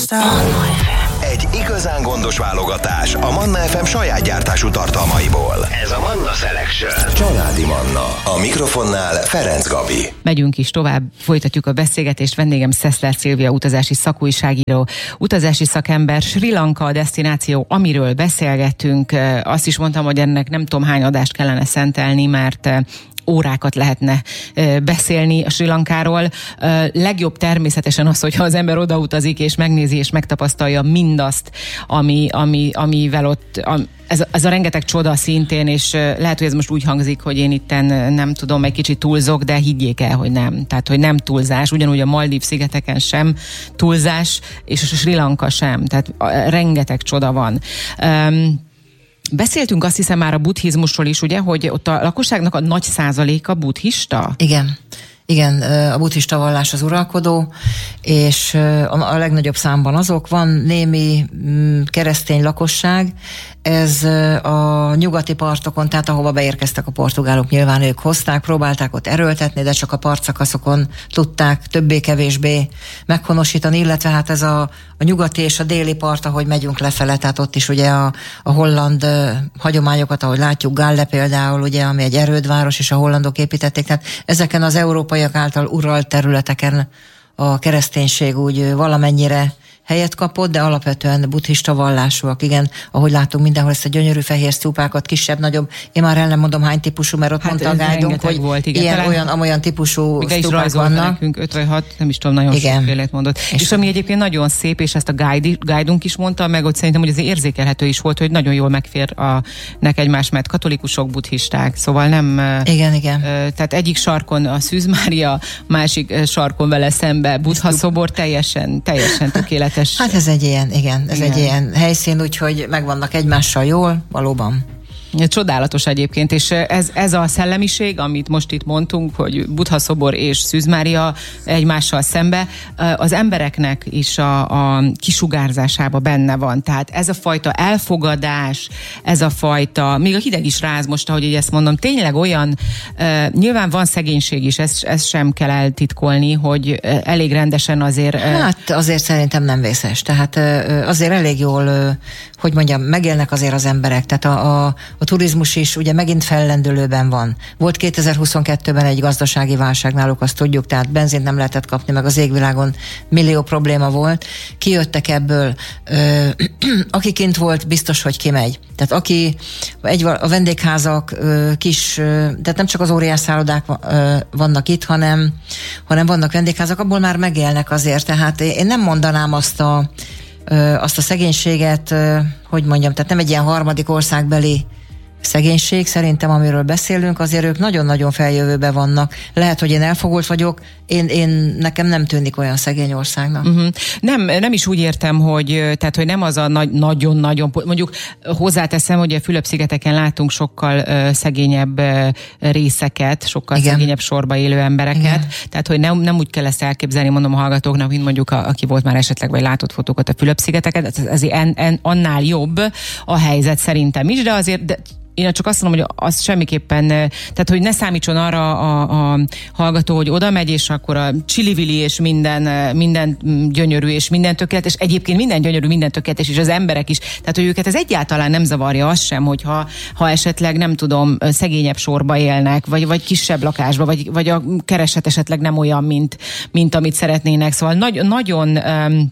Egy igazán gondos válogatás a Manna FM saját gyártású tartalmaiból. Ez a Manna Selection. Családi Manna. A mikrofonnál Ferenc Gabi. Megyünk is tovább, folytatjuk a beszélgetést. Vendégem Szeszler Szilvia, utazási szakújságíró, utazási szakember, Sri Lanka a desztináció, amiről beszélgettünk. Azt is mondtam, hogy ennek nem tudom hány adást kellene szentelni, mert órákat lehetne beszélni a Sri Lankáról. Legjobb természetesen az, hogyha az ember odautazik és megnézi és megtapasztalja mindazt, amivel ott ez a rengeteg csoda szintén, és lehet, hogy ez most úgy hangzik, hogy én itten nem tudom, egy kicsit túlzok, de higgyék el, hogy nem. Tehát, hogy nem túlzás, ugyanúgy a Maldív-szigeteken sem túlzás, és a Sri Lanka sem. Tehát rengeteg csoda van. Beszéltünk azt hiszem már a buddhizmusról is, ugye, hogy ott a lakosságnak a nagy százaléka buddhista? Igen, a buddhista vallás az uralkodó, és a legnagyobb számban azok. Van némi keresztény lakosság, ez a nyugati partokon, tehát ahova beérkeztek a portugálok, nyilván ők hozták, próbálták ott erőltetni, de csak a partszakaszokon tudták többé-kevésbé meghonosítani, illetve hát ez a nyugati és a déli part, ahogy megyünk lefele, tehát ott is ugye a holland hagyományokat, ahogy látjuk, Galle például, ugye, ami egy erődváros, és a hollandok építették, tehát ezeken az európaiak által uralt területeken a kereszténység úgy valamennyire helyet kapott, de alapvetően buddhista vallásúak, igen, ahogy látunk mindenhol ezt a gyönyörű fehér sztúpákat, kisebb-nagyobb, én már el nem mondom hány típusú, mert ott mondta a guide-unk, hogy volt, igen. Ilyen, olyan típusú sztúpák vannak. Nekünk 5 vagy 6, nem is tudom, nagyon sokfélét mondott. És ami egyébként nagyon szép, és ezt a guide-unk is mondta, meg ott szerintem, hogy ez érzékelhető is volt, hogy nagyon jól megfér nek egymás, mert katolikusok, buddhisták, szóval nem... Igen. Tehát egyik sarkon a Szűz Mária, másik sarkon vele szembe Buddha szobor, teljesen tökéletes. Hát ez egy ilyen, egy ilyen helyszín, úgyhogy megvannak egymással jól, valóban. Csodálatos egyébként, és ez a szellemiség, amit most itt mondtunk, hogy Buddha szobor és Szűz Mária egymással szembe, az embereknek is a kisugárzásába benne van. Tehát ez a fajta elfogadás, ez a fajta, még a hideg is ráz most, ahogy így ezt mondom, tényleg olyan, nyilván van szegénység is, ezt sem kell eltitkolni, hogy elég rendesen azért... Hát azért szerintem nem vészes, tehát azért elég jól, hogy mondjam, megélnek azért az emberek, tehát a turizmus is ugye megint fellendülőben van. Volt 2022-ben egy gazdasági válság náluk, azt tudjuk, tehát benzint nem lehetett kapni, meg az égvilágon millió probléma volt. Kijöttek ebből, aki kint volt, biztos, hogy kimegy. Tehát a vendégházak kis, tehát nem csak az óriás szállodák vannak itt, hanem vannak vendégházak, abból már megélnek azért. Tehát én nem mondanám azt a szegénységet, hogy mondjam, tehát nem egy ilyen harmadik országbeli szegénység, szerintem, amiről beszélünk, azért ők nagyon-nagyon feljövőben vannak. Lehet, hogy én elfogult vagyok, nekem nem tűnik olyan szegény országnak. Nem is úgy értem, hogy nem az a nagyon-nagyon, mondjuk hozzáteszem, hogy a Fülöp-szigeteken látunk sokkal szegényebb részeket, sokkal szegényebb sorba élő embereket, igen. Tehát, hogy nem úgy kell ezt elképzelni, mondom a hallgatóknak, mint mondjuk aki volt már esetleg, vagy látott fotókat a Fülöp-szigeteket, azért annál jobb a helyzet szerintem is, de azért én csak azt mondom, hogy az semmiképpen, tehát hogy ne számítson arra a hallgató, hogy oda megy, és akkor a csili-vili, és minden gyönyörű, és minden tökéletes, egyébként minden gyönyörű, minden tökéletes, és az emberek is. Tehát, hogy őket ez egyáltalán nem zavarja az sem, hogy ha esetleg, nem tudom, szegényebb sorba élnek, vagy kisebb lakásba, vagy a kereset esetleg nem olyan, mint amit szeretnének. Szóval nagyon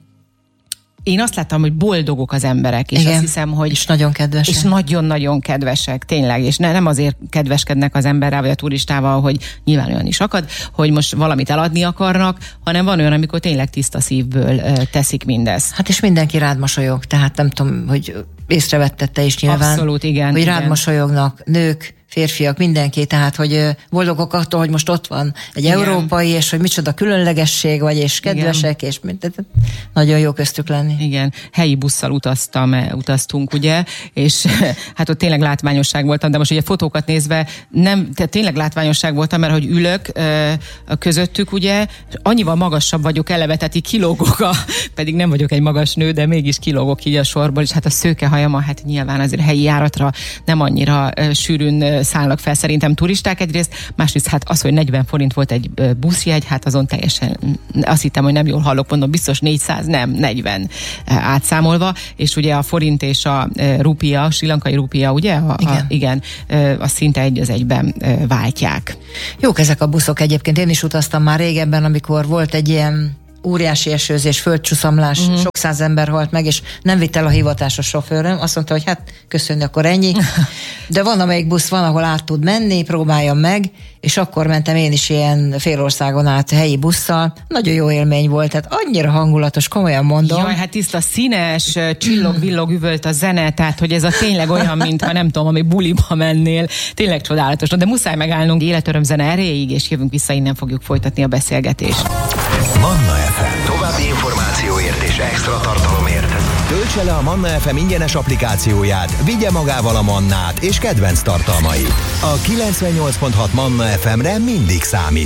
én azt láttam, hogy boldogok az emberek, és azt hiszem, hogy... És nagyon kedvesek. És nagyon-nagyon kedvesek, tényleg, és nem azért kedveskednek az emberrel, vagy a turistával, hogy nyilván olyan is akad, hogy most valamit eladni akarnak, hanem van olyan, amikor tényleg tiszta szívből teszik mindezt. Hát és mindenki rád mosolyog, tehát nem tudom, hogy észrevetted te is nyilván. Abszolút, igen. Hogy rád mosolyognak nők, férfiak, mindenki, tehát, hogy boldogok attól, hogy most ott van egy európai, és hogy micsoda különlegesség vagy, és kedvesek, és nagyon jó köztük lenni. Igen, helyi busszal utaztunk, ugye, és hát ott tényleg látványosság voltam, de most ugye fotókat nézve tehát tényleg látványosság voltam, mert hogy ülök közöttük, ugye, annyival magasabb vagyok eleve, tehát így kilógok, pedig nem vagyok egy magas nő, de mégis kilógok így a sorból, és hát a szőkehajam, hát nyilván azért helyi járatra nem annyira sűrűn szállnak fel szerintem turisták egyrészt, másrészt hát az, hogy 40 forint volt egy buszjegy, hát azon teljesen azt hittem, hogy nem jól hallok, mondom, biztos 400, nem, 40 átszámolva, és ugye a forint és a rupia, sri lankai rupia, ugye? Igen, azt szinte egy az egyben váltják. Jók ezek a buszok egyébként, én is utaztam már régebben, amikor volt egy ilyen óriási esőzés, földcsúszamlás, sok száz ember halt meg, és nem vitt el a hivatásos sofőröm, azt mondta, hogy hát köszönni, akkor ennyi. De van, amelyik busz van, ahol át tud menni, próbáljam meg, és akkor mentem én is ilyen félországon át helyi busszal. Nagyon jó élmény volt, tehát annyira hangulatos, komolyan mondom. Jaj, hát tiszta színes, csillog-villog üvölt a zene, tehát hogy ez a tényleg olyan, mintha nem tudom, ami buliba mennél. Tényleg csodálatos. De muszáj megállnunk életöröm-zene erejéig, és jövünk vissza, innen fogjuk folytatni a beszélgetést. Manna FM. További információért és extra tartalomért töltse le a Manna FM ingyenes applikációját, vigye magával a Mannát és kedvenc tartalmait. A 98.6 Manna FM-re mindig számít.